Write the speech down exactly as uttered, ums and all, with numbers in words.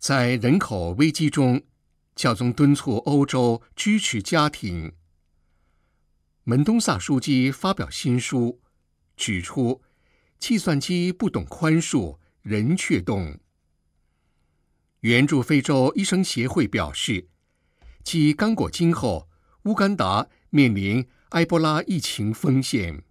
在人口危机中，教宗敦促欧洲支持家庭。门东萨书记发表新书，指出计算机不懂宽恕，人却动。援助非洲医生协会表示，继刚果金后，乌干达面临埃博拉疫情风险。